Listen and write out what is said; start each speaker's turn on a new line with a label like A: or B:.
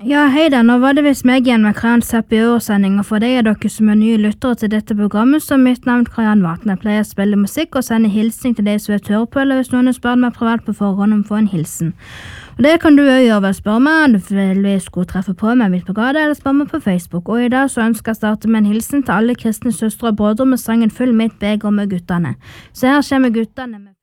A: Ja, hei da, nå var det vist meg igjen med Karians Happy Hour-sending, og for de av dere som er nye lyttere til dette programmet, så er mitt navn Karian Vatne. Jeg pleier å spille musikk og sende hilsning til de som vil høre på, eller hvis noen har spurt meg privat på forhånd om å få en hilsen. Og det kan du også gjøre ved å spørre meg, du vil vi skulle treffe på meg midt på gata, eller spørre meg på Facebook. Og i dag så ønsker jeg å starte med en hilsen til alle kristne søstre og brødre med sangen Fyll mitt beger med guttene. Så her kommer guttene med